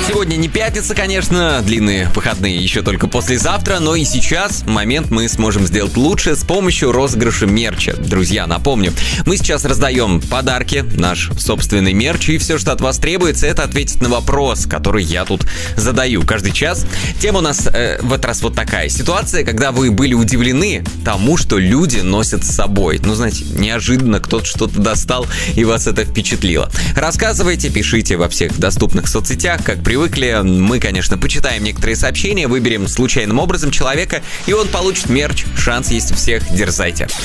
Сегодня не пятница, конечно, длинные выходные еще только послезавтра, но и сейчас момент мы сможем сделать лучше с помощью розыгрыша мерча. Друзья, напомню, мы сейчас раздаем подарки, наш собственный мерч, и все, что от вас требуется, это ответить на вопрос, который я тут задаю каждый час. Тема у нас в этот раз вот такая. Ситуация, когда вы были удивлены тому, что люди носят с собой. Ну, знаете, неожиданно кто-то что-то достал, и вас это впечатлило. Рассказывайте, пишите во всех доступных соцсетях, как привыкли. Мы, конечно, почитаем некоторые сообщения, выберем случайным образом человека, и он получит мерч. Шанс есть у всех. Дерзайте.